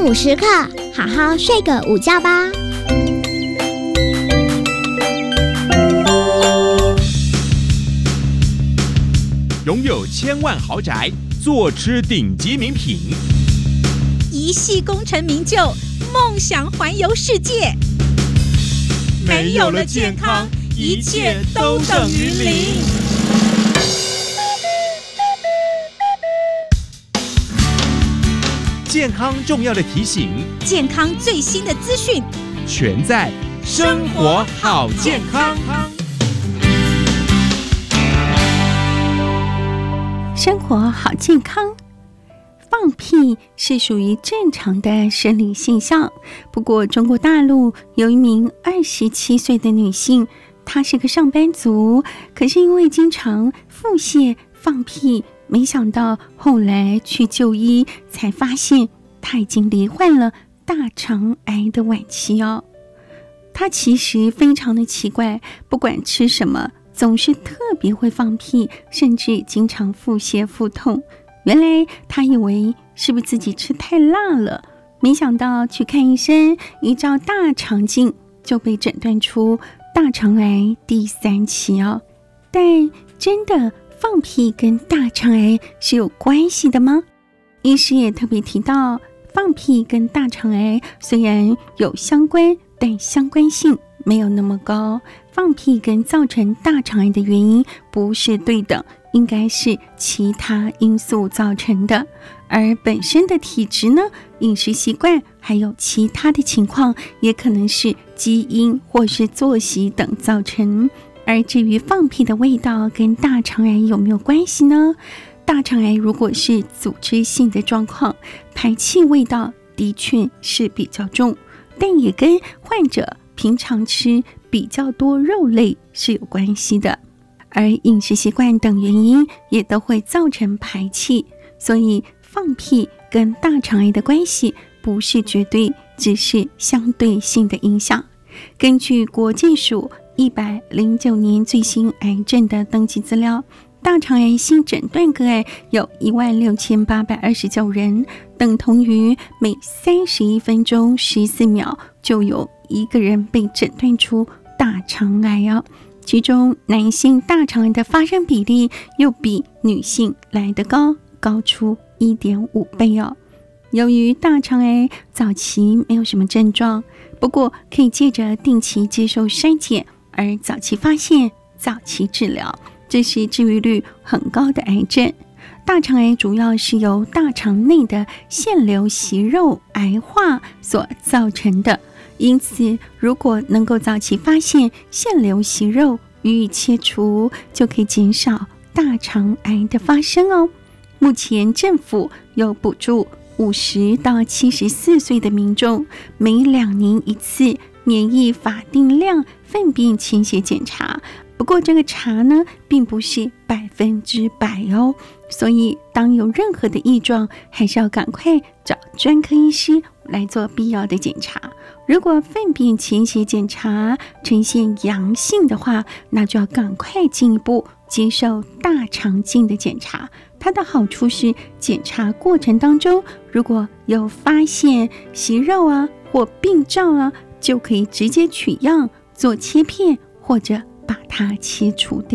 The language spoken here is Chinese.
中午时刻，好好睡个午觉吧。 拥有1000万豪宅，坐吃顶级名品， 一系功成名就，梦想环游世界。 没有了健康，一切都等于零。健康重要的提醒， 健康最新的资讯， 全在生活好健康。 生活好健康。放屁是属于正常的生理现象，不过中国大陆有一名27岁的女性，她是个上班族，可是因为经常腹泻放屁，没想到后来去就医才发现她已经罹患了大肠癌的晚期哦。她其实非常的奇怪，不管吃什么总是特别会放屁，甚至经常腹泻腹痛。原来他以为是不是自己吃太辣了，没想到去看医生，一照大肠镜就被诊断出大肠癌第3期哦。但真的放屁跟大肠癌是有关系的吗？医师也特别提到，放屁跟大肠癌虽然有相关，但相关性没有那么高。放屁跟造成大肠癌的原因不是对等，应该是其他因素造成的，而本身的体质呢、饮食习惯还有其他的情况，也可能是基因或是作息等造成。而至于放屁的味道跟大肠癌有没有关系呢？大肠癌如果是组织性的状况，排气味道的确是比较重，但也跟患者平常吃比较多肉类是有关系的，而饮食习惯等原因也都会造成排气，所以放屁跟大肠癌的关系不是绝对，只是相对性的影响。根据国健署109年最新癌症的登记资料，大肠癌新诊断个案有16829人，等同于每31分钟14秒就有一个人被诊断出大肠癌哦。其中男性大肠癌的发生比例又比女性来得高，高出1.5倍哦。由于大肠癌早期没有什么症状，不过可以借着定期接受筛检而早期发现、早期治疗，这是治愈率很高的癌症。大肠癌主要是由大肠内的腺瘤息肉癌化所造成的，因此如果能够早期发现腺瘤息肉予以切除，就可以减少大肠癌的发生哦。目前政府有补助50到74岁的民众每2年一次免疫法定量粪便潜血检查，不过这个查呢并不是100%哦，所以当有任何的异状，还是要赶快找专科医师来做必要的检查。如果粪便潜血检查呈现阳性的话，那就要赶快进一步接受大肠镜的检查。它的好处是检查过程当中如果有发现息肉啊或病灶啊，就可以直接取样做切片或者把它切除掉。